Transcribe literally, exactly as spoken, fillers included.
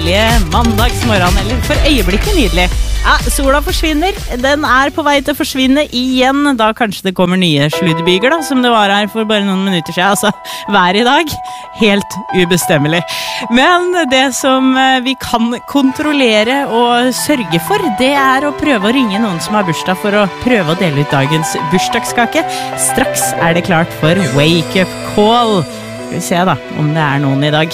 nydelige mandagsmorgen, eller for øyeblikket nydelig. Ja, sola forsvinner, den er på vei til å forsvinne igjen, da kanskje det kommer nye sludbyger da, som det var her for bare noen minutter siden, altså vær i dag, helt ubestemmelig. Men det som vi kan kontrollere og sørge for, det er å prøve å ringe noen som har bursdag for å prøve å dele ut dagens bursdagskake. Straks er det klart for Wake Up Call. Skal vi se da, om det er noen i dag.